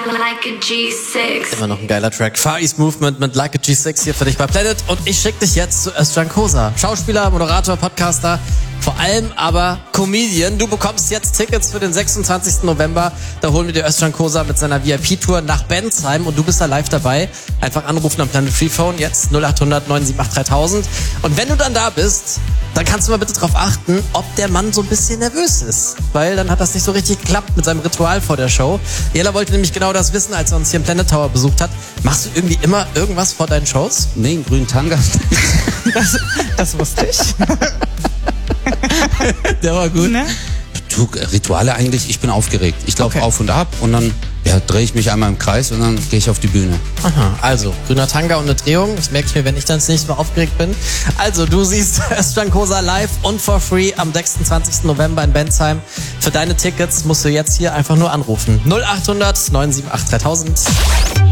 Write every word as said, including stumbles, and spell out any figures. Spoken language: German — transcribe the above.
like a G six. Immer noch ein geiler Track. Far East Movement mit Like a G six hier für dich bei Planet. Und ich schick dich jetzt zu Özcan Kosa. Schauspieler, Moderator, Podcaster, vor allem aber Comedian. Du bekommst jetzt Tickets für den sechsundzwanzigsten November. Da holen wir dir Özcan Kosa mit seiner V I P-Tour nach Bensheim und du bist da live dabei. Einfach anrufen am Planet Freephone, jetzt null acht hundert neun sieben acht dreitausend. Und wenn du dann da bist, dann kannst du mal bitte darauf achten, ob der Mann so ein bisschen nervös ist. Weil dann hat das nicht so richtig geklappt mit seinem Ritual vor der Show. Jella wollte nämlich genau das wissen, als er uns hier im Planet Tower besucht hat. Machst du irgendwie immer irgendwas vor deinen Shows? Nee, einen grünen Tanga. Das, das wusste ich. Der war gut. Ne? Du, Rituale eigentlich, ich bin aufgeregt. Ich laufe Okay. auf und ab und dann ja, drehe ich mich einmal im Kreis und dann gehe ich auf die Bühne. Aha, also grüner Tanga und eine Drehung. Das merke ich mir, wenn ich dann das nächste Mal aufgeregt bin. Also du siehst Özcan Kosa live und for free am sechsundzwanzigsten November in Bensheim. Für deine Tickets musst du jetzt hier einfach nur anrufen. null acht hundert neun sieben acht dreitausend.